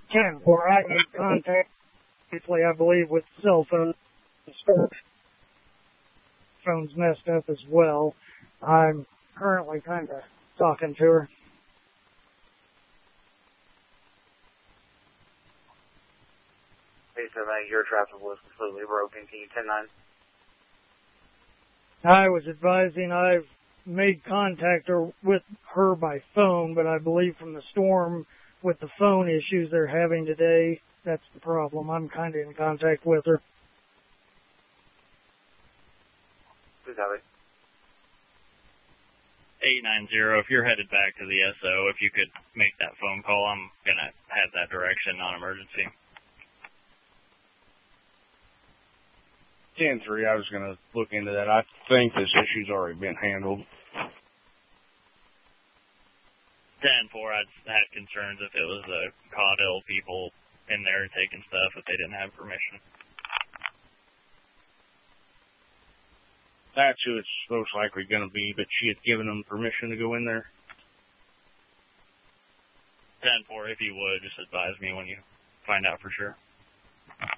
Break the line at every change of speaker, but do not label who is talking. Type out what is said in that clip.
10-4, I made contact, briefly, I believe, with cell phone. Phone's messed up as well. I'm currently kind of talking to her.
Hey, so your traffic was completely broken. Can you 10-9?
I was advising I've made contact with her by phone, but I believe from the storm with the phone issues they're having today, that's the problem. I'm kind of in contact with her.
Who's have it?
890, if you're headed back to the SO, if you could make that phone call, I'm going to head that direction, non-emergency.
10-3, I was going to look into that. I think this issue's already been handled.
10-4, I had concerns if it was Caudell people in there taking stuff if they didn't have permission.
That's who it's most likely going to be, but she had given them permission to go in there.
10-4, if you would, just advise me when you find out for sure.